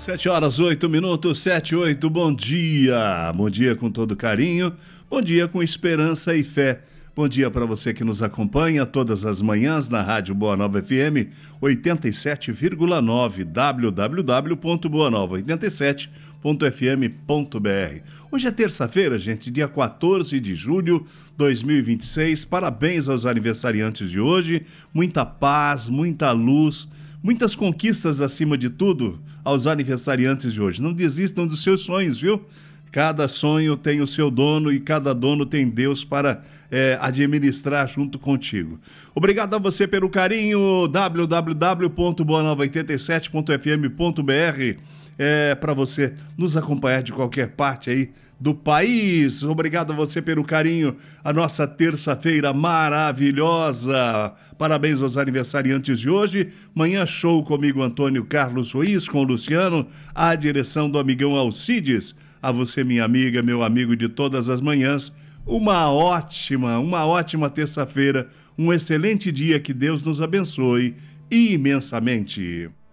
7h08, 7h08, bom dia! Bom dia com todo carinho, bom dia com esperança e fé. Bom dia para você que nos acompanha todas as manhãs na Rádio Boa Nova FM 87,9 www.boanova87.fm.br. Hoje é terça-feira, gente, dia 14 de julho de 2026. Parabéns aos aniversariantes de hoje. Muita paz, muita luz, muitas conquistas acima de tudo aos aniversariantes de hoje. Não desistam dos seus sonhos, viu? Cada sonho tem o seu dono e cada dono tem Deus para administrar junto contigo. Obrigado a você pelo carinho. www.boanova87.fm.br para você nos acompanhar de qualquer parte aí do país. Obrigado a você pelo carinho. A nossa terça-feira maravilhosa. Parabéns aos aniversariantes de hoje. Manhã show comigo, Antônio Carlos Ruiz, com o Luciano, a direção do amigão Alcides. A você, minha amiga, meu amigo de todas as manhãs, uma ótima terça-feira, um excelente dia, que Deus nos abençoe imensamente.